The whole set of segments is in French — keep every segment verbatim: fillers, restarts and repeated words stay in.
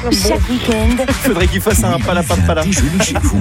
Chaque week-end. Il faudrait qu'il fasse un palapapala. Déjeuner chez vous.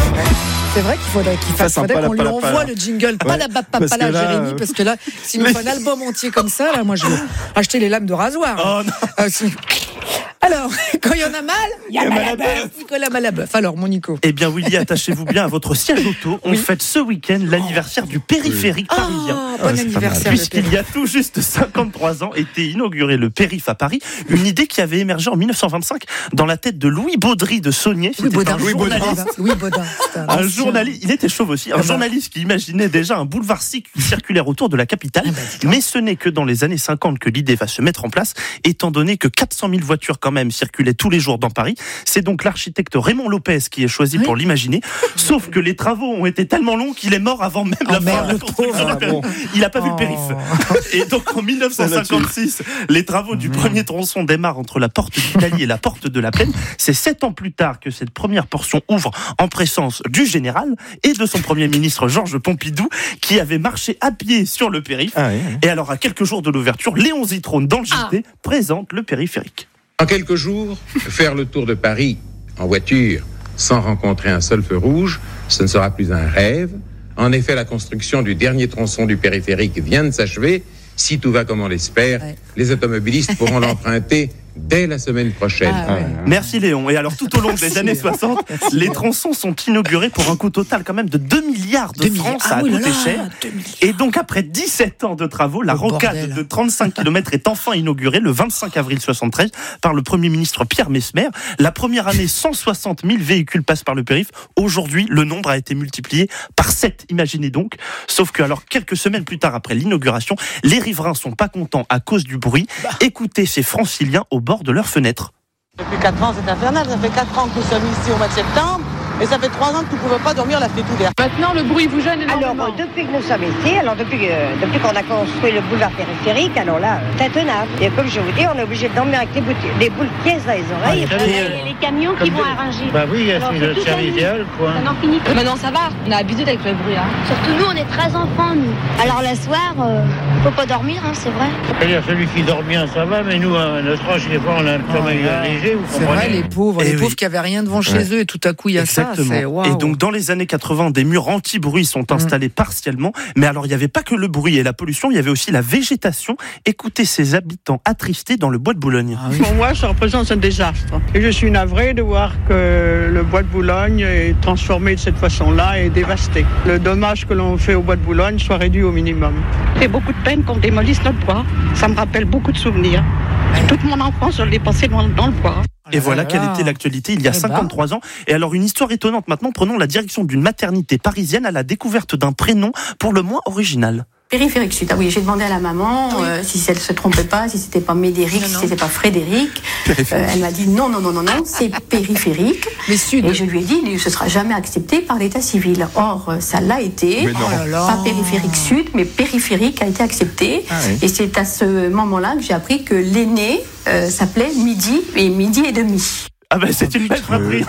C'est vrai qu'il faudrait qu'il fasse, Fasse un faudrait qu'on lui palapapala. envoie le jingle Ouais, palapapala, parce que là, Jérémy, euh, parce que là, s'il nous fait un album entier comme ça, là, moi, je vais acheter les lames de rasoir. Oh non. Euh, si- Alors, quand il y en a mal, il y a Malabeuf. Nicolas Malabeuf. Alors, mon Nico. Eh bien, Willy, attachez-vous bien à votre siège auto. On Oui. fête ce week-end l'anniversaire du périphérique parisien. Ah, Ah, bon c'est pas anniversaire. le Puisqu'il père. y a tout juste cinquante-trois ans était inauguré le périph' à Paris, une idée qui avait émergé en dix-neuf cent vingt-cinq dans la tête de Louis Baudry de Saunier. Louis C'était Baudin. un journaliste. Louis Baudin. c'est un Un ancien. journaliste, il était chauve aussi, un bah. journaliste qui imaginait déjà un boulevard cycle circulaire autour de la capitale. Ah bah, dis donc. Mais ce n'est que dans les années cinquante que l'idée va se mettre en place, étant donné que quatre cent mille voitures quand même circulaient tous les jours dans Paris. C'est donc l'architecte Raymond Lopez qui est choisi Oui. pour l'imaginer. Sauf que les travaux ont été tellement longs qu'il est mort avant même Oh, la fin merde, de la le construction pauvre. du périph'. Il n'a pas vu le périph'. Oh. Et donc en dix-neuf cent cinquante-six, les travaux du premier tronçon démarrent entre la porte d'Italie et la porte de la Plaine. C'est sept ans plus tard que cette première portion ouvre en présence du général et de son premier ministre Georges Pompidou, qui avait marché à pied sur le périph'. Ah, oui, oui. Et alors à quelques jours de l'ouverture, Léon Zitrone dans le J T Ah. présente le périphérique. En quelques jours, faire le tour de Paris en voiture sans rencontrer un seul feu rouge, ce ne sera plus un rêve. En effet, la construction du dernier tronçon du périphérique vient de s'achever. Si tout va comme on l'espère, Ouais. les automobilistes pourront l'emprunter dès la semaine prochaine. Ah, ouais. Merci Léon. Et alors tout au long des années soixante, les tronçons sont inaugurés pour un coût total quand même de deux milliards de deux francs. milliards. Ça a Ah oui, là coûté là, cher. deux milliards. Et donc après dix-sept ans de travaux, la Le rocade bordel. de trente-cinq kilomètres est enfin inaugurée le vingt-cinq avril soixante-treize par le Premier ministre Pierre Messmer. La première année, cent soixante mille véhicules passent par le périph'. Aujourd'hui, le nombre a été multiplié par sept. Imaginez donc. Sauf que alors quelques semaines plus tard après l'inauguration, les riverains sont pas contents à cause du bruit. Bah. Écoutez ces franciliens au bord de leurs fenêtres. Depuis quatre ans, c'est infernal. Ça fait quatre ans que nous sommes ici au mois de septembre. Et ça fait trois ans que nous ne pouvons pas dormir la fête ouverte. Maintenant, le bruit vous gêne Alors, énormément. euh, depuis que nous sommes ici, alors depuis, euh, depuis qu'on a construit le boulevard périphérique, alors là, euh, c'est intenable. Et comme je vous dis, on est obligé de dormir avec les, bouti- les boules pièces dans les oreilles. Ah, Et les camions qui vont arranger. Bah oui, Alors, c'est c'est le tout service à idéal, quoi. Maintenant, fini. Maintenant, ça va. On a habitué avec le bruit. Hein. Surtout nous, on est très enfants, nous. Alors le soir, euh, faut pas dormir, hein, c'est vrai. C'est-à-dire, celui qui dort bien, ça va, mais nous, à notre âge, des fois, on a un sommeil là. léger, vous C'est comprenez. vrai, les pauvres, Eh les oui. pauvres qui avaient rien devant chez eux et tout à coup il y a ça. C'est Exactement. waouh. Et donc dans les années quatre-vingts, des murs anti-bruit sont installés partiellement. Mais alors il n'y avait pas que le bruit et la pollution, il y avait aussi la végétation. Écoutez ces habitants attristés dans le bois de Boulogne. Ah oui. Pour moi, ça représente un désastre. Et je suis navré de voir que le bois de Boulogne est transformé de cette façon-là et dévasté. Le dommage que l'on fait au bois de Boulogne soit réduit au minimum. C'est beaucoup de peine qu'on démolisse notre bois. Ça me rappelle beaucoup de souvenirs. Toute mon enfance, je l'ai passé dans, dans le bois. Et voilà là quelle là. était l'actualité il y a Eh ben. cinquante-trois ans. Et alors une histoire étonnante maintenant, prenons la direction d'une maternité parisienne à la découverte d'un prénom pour le moins original. Périphérique Sud. Ah oui, j'ai demandé à la maman euh, si elle se trompait pas, si c'était pas Médéric, Non, si non. c'était pas Frédéric. Euh, elle m'a dit non, non, non, non, non, c'est périphérique. Mais Sud. Et je lui ai dit, ce sera jamais accepté par l'état civil. Or, ça l'a été. Mais non. Oh là là. Pas périphérique Sud, mais périphérique a été accepté. Ah oui. Et c'est à ce moment-là que j'ai appris que l'aîné euh, s'appelait Midi et Midi et demi. Ah ben c'est une belle fratrie,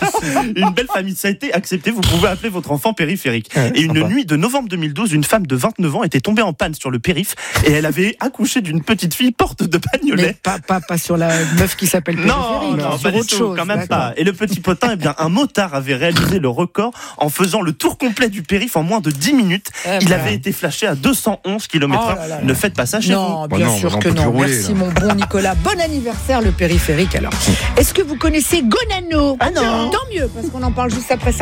une belle famille. Ça a été accepté. Vous pouvez appeler votre enfant périphérique. Ouais, Et une sympa. nuit de novembre deux mille douze, une femme de vingt-neuf ans était tombée en panne sur le périph et elle avait accouché d'une petite fille porte de Mais bagnolet. pas, pas, pas sur la meuf qui s'appelle Non, périphérique. non, sur pas du autre tout, chose, quand même d'accord. pas. Et le petit potin, eh bien, un motard avait réalisé le record en faisant le tour complet du périph en moins de dix minutes. Eh Il ben. avait été flashé à deux cent onze kilomètres heure. Oh là là là. Ne faites pas ça chez Non, vous. bien Bah non, sûr on que peut non. plus rouler, Merci là. mon bon Nicolas. Bon anniversaire le périphérique alors. Est-ce que vous connaissez Gonano? Ah non. Tant mieux parce qu'on en parle juste après ça.